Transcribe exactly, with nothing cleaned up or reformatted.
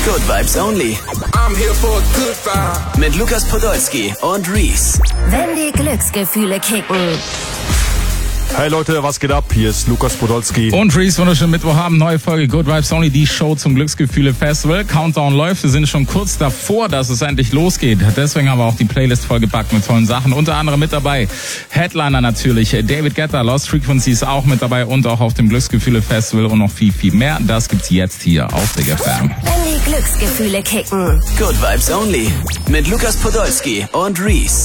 Good Vibes Only. I'm here for a good vibe. Mit Lukas Podolski und Reese. Wenn die Glücksgefühle kicken. Hey Leute, was geht ab? Hier ist Lukas Podolski. Und Reese, wunderschönen Mittwoch haben. Neue Folge Good Vibes Only, die Show zum Glücksgefühle Festival. Countdown läuft. Wir sind schon kurz davor, dass es endlich losgeht. Deswegen haben wir auch die Playlist vollgepackt mit tollen Sachen. Unter anderem mit dabei Headliner natürlich. David Guetta, Lost Frequencies auch mit dabei und auch auf dem Glücksgefühle Festival und noch viel, viel mehr. Das gibt's jetzt hier auf Big F M. Wenn die Glücksgefühle kicken. Good Vibes Only. Mit Lukas Podolski und Reese.